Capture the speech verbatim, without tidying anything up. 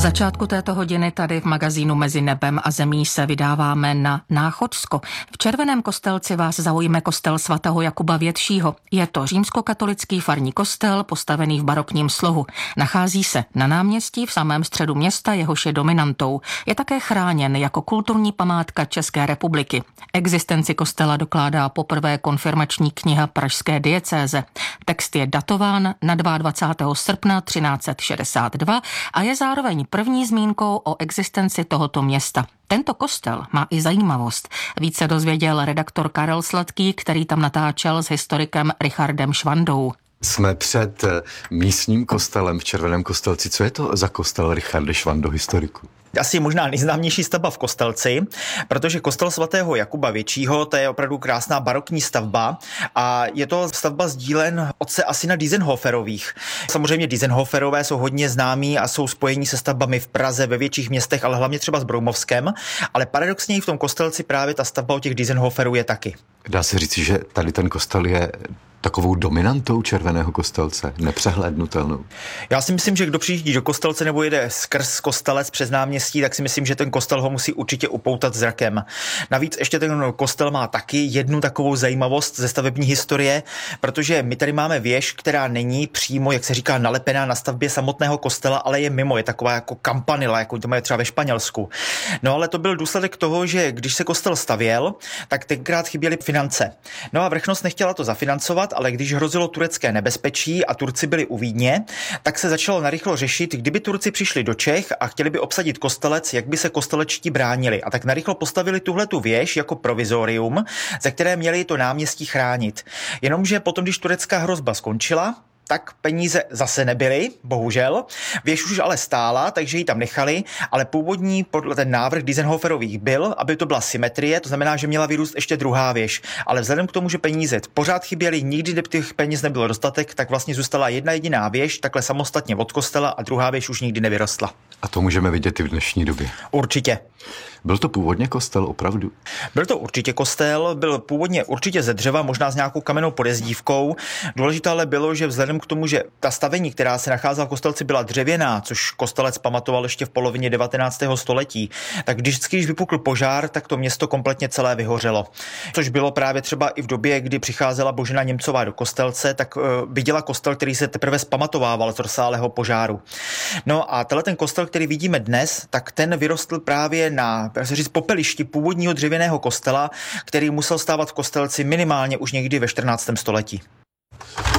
začátku této hodiny tady v magazínu Mezi nebem a zemí se vydáváme na Náchodsko. V Červeném Kostelci vás zaujme kostel svatého Jakuba Většího. Je to římskokatolický farní kostel postavený v barokním slohu. Nachází se na náměstí v samém středu města, jehož je dominantou. Je také chráněn jako kulturní památka České republiky. Existenci kostela dokládá poprvé konfirmační kniha pražské diecéze. Text je datován na dvacátého druhého srpna třináct set šedesát dva a je zároveň první zmínkou o existenci tohoto města. Tento kostel má i zajímavost. Více dozvěděl redaktor Karel Sladký, který tam natáčel s historikem Richardem Švandou. Jsme před místním kostelem v Červeném Kostelci. Co je to za kostel, Richarde Švando, historiku? Asi možná nejznámější stavba v Kostelci, protože kostel svatého Jakuba Většího, to je opravdu krásná barokní stavba a je to stavba z dílen otce a syna Diessenhoferových. Samozřejmě Diessenhoferové jsou hodně známí a jsou spojení se stavbami v Praze, ve větších městech, ale hlavně třeba s Broumovskem, ale paradoxně i v tom Kostelci právě ta stavba u těch Diessenhoferů je taky. Dá se říct, že tady ten kostel je takovou dominantou Červeného Kostelce, nepřehlédnutelnou. Já si myslím, že kdo přijíždí do Kostelce nebo jede skrz Kostelec přes náměstí, tak si myslím, že ten kostel ho musí určitě upoutat zrakem. Navíc ještě ten kostel má taky jednu takovou zajímavost ze stavební historie, protože my tady máme věž, která není přímo, jak se říká, nalepená na stavbě samotného kostela, ale je mimo, je taková jako kampanila, jako to mají třeba ve Španělsku. No ale to byl důsledek toho, že když se kostel stavěl, tak tenkrát chyběly finance. No a vrchnost nechtěla to zafinancovat, ale když hrozilo turecké nebezpečí a Turci byli u Vídně, tak se začalo narychlo řešit, kdyby Turci přišli do Čech a chtěli by obsadit Kostelec, jak by se kostelečtí bránili. A tak narychlo postavili tuhletu věž jako provizorium, za které měli to náměstí chránit. Jenomže potom, když turecká hrozba skončila, tak peníze zase nebyly, bohužel. Věž už ale stála, takže ji tam nechali, ale původní podle ten návrh Diessenhoferových byl, aby to byla symetrie, to znamená, že měla vyrůst ještě druhá věž. Ale vzhledem k tomu, že peníze pořád chyběly, nikdy těch peněz nebylo dostatek, tak vlastně zůstala jedna jediná věž, takhle samostatně od kostela a druhá věž už nikdy nevyrostla. A to můžeme vidět i v dnešní době. Určitě. Byl to původně kostel opravdu? Byl to určitě kostel, byl původně určitě ze dřeva, možná s nějakou kamennou podezdívkou. Důležité ale bylo, že vzhledem k tomu, že ta stavení, která se nacházela v Kostelci, byla dřevěná, což Kostelec pamatoval ještě v polovině devatenáctého století, tak vždycky, když vypukl požár, tak to město kompletně celé vyhořelo. Což bylo právě třeba i v době, kdy přicházela Božena Němcová do Kostelce, tak uh, viděla kostel, který se teprve zpamatovával z rozsáhlého požáru. No a tenhle ten kostel, který vidíme dnes, tak ten vyrostl právě na, jak se říct, popelišti původního dřevěného kostela, který musel stávat v Kostelci minimálně už někdy ve čtrnáctém století.